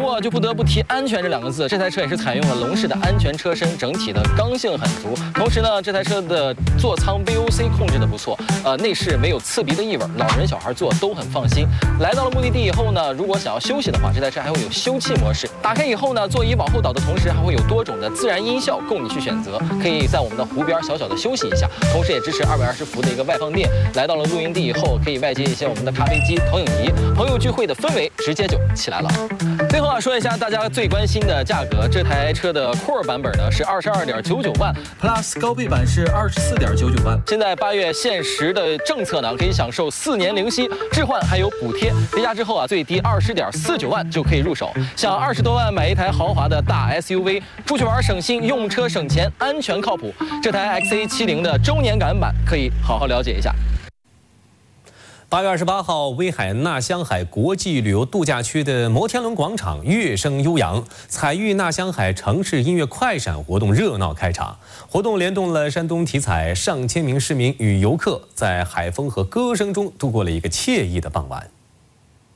过就不得不提安全这2个字，这台车也是采用了龙式的安全车身，整体的刚性很足。同时呢，这台车的座舱 VOC 控制的不错，内饰没有刺鼻的异味，老人小孩坐都很放心。来到了目的地以后呢，如果想要休息的话，这台车还会有休憩模式。打开以后呢，座椅往后倒的同时，还会有多种的自然音效供你去选择，可以在我们的湖边小小的休息一下。同时也支持220伏的一个外放电。来到了露营地以后，可以外接一些我们的咖啡机、投影仪，朋友聚会的氛围直接就起来了。最后说一下大家最关心的价格，这台车的 Core 版本呢是22.99万 ，Plus 高配版是24.99万。现在8月限时的政策呢，可以享受4年零息，置换还有补贴，叠加之后最低20.49万就可以入手。想20多万买一台豪华的大 SUV， 出去玩省心，用车省钱，安全靠谱。这台 XA70的周年感恩版可以好好了解一下。 8月28号，威海纳香海国际旅游度假区的摩天轮广场乐声悠扬，彩玉纳香海城市音乐快闪活动热闹开场。活动联动了山东体彩，上千名市民与游客在海风和歌声中度过了一个惬意的傍晚。